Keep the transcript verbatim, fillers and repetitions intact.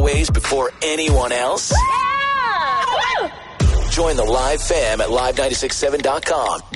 giveaways before anyone else? Yeah! Join the live fam at live nine six seven dot com.